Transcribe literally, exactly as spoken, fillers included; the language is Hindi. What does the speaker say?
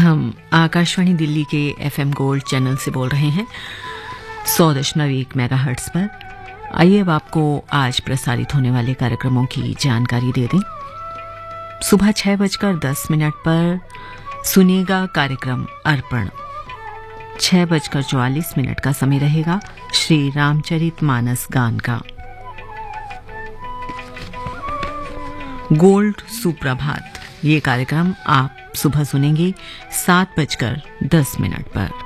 हम आकाशवाणी दिल्ली के एफएम गोल्ड चैनल से बोल रहे हैं सौ दशमलव एक मेगाहर्ट्ज पर। आइए अब आपको आज प्रसारित होने वाले कार्यक्रमों की जानकारी दे दें। सुबह छह बजकर दस मिनट पर सुनिएगा कार्यक्रम अर्पण। छह बजकर चौवालीस मिनट का समय रहेगा श्री रामचरित मानस गान का। गोल्ड सुप्रभात ये कार्यक्रम आप सुबह सुनेंगे सात बजकर दस मिनट पर।